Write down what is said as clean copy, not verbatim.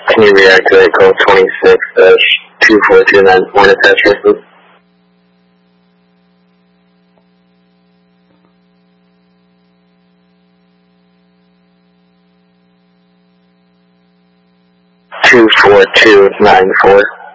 Can you reactivate call 26-2429 Hornet Attachment, please? Two 4 2 9 4.